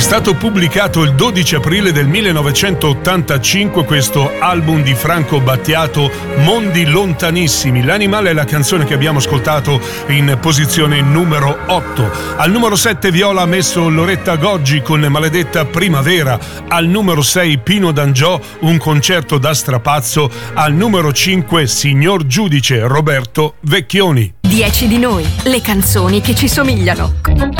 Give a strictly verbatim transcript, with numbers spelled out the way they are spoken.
stato pubblicato il dodici aprile del millenovecentottantacinque questo album di Franco Battiato, Mondi lontanissimi. L'animale è la canzone che abbiamo ascoltato in posizione numero otto. Al numero sette Viola ha messo Loretta Goggi con Maledetta Primavera. Al numero sei Pino D'Angiò, Un concerto da strapazzo. Al numero cinque Signor Giudice, Roberto Vecchioni. Dieci di noi, le canzoni che ci somigliano.